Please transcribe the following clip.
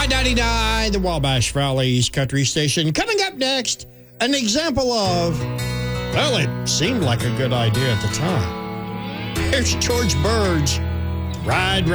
I-99, the Wabash Valley's country station. Coming up next, an example of, well, it seemed like a good idea at the time. Here's George Bird's Ride,